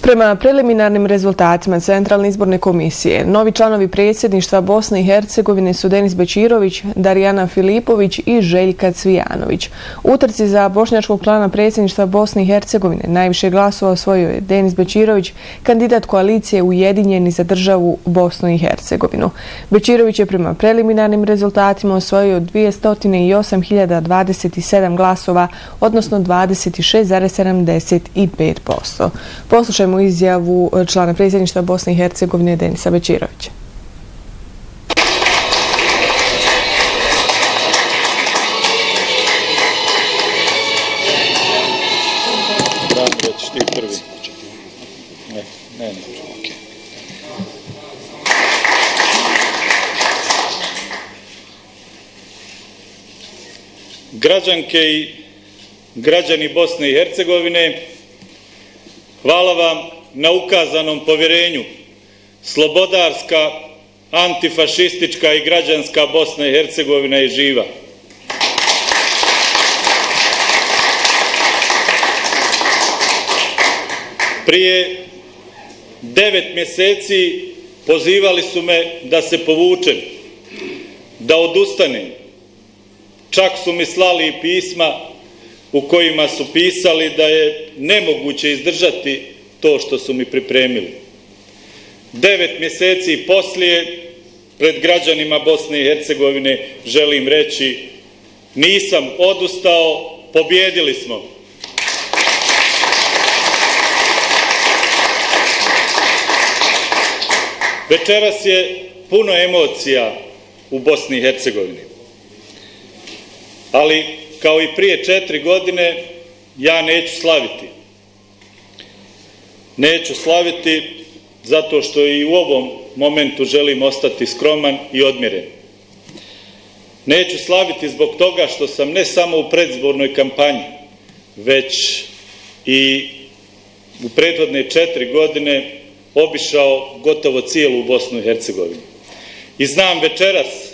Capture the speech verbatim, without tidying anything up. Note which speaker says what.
Speaker 1: Prema preliminarnim rezultatima Centralne izborne komisije, novi članovi predsjedništva Bosne i Hercegovine su Denis Bećirović, Darijana Filipović i Željka Cvijanović. U utrci za bošnjačkog člana predsjedništva Bosne i Hercegovine najviše glasova osvojio je Denis Bećirović, kandidat koalicije Ujedinjeni za državu Bosnu i Hercegovinu. Bećirović je prema preliminarnim rezultatima osvojio dvjesto osam hiljada dvadeset sedam glasova, odnosno dvadeset šest zarez sedamdeset pet posto. Poslušajmo izjavu člana predsjedništva Bosne i Hercegovine Denisa Bećirovića.
Speaker 2: Građanke i građani Bosne i Hercegovine, hvala vam na ukazanom povjerenju. Slobodarska, antifašistička i građanska Bosna i Hercegovina je živa. Prije devet mjeseci pozivali su me da se povučem, da odustanem. Čak su mi slali i pisma u kojima su pisali da je nemoguće izdržati to što su mi pripremili. Devet mjeseci poslije, pred građanima Bosne i Hercegovine želim reći, nisam odustao, pobjedili smo. Večeras je puno emocija u Bosni i Hercegovini. Ali, kao i prije četiri godine, ja neću slaviti. Neću slaviti zato što i u ovom momentu želim ostati skroman i odmjeren. Neću slaviti zbog toga što sam ne samo u predizbornoj kampanji, već i u prethodne četiri godine obišao gotovo cijelu Bosnu i Hercegovinu. I znam večeras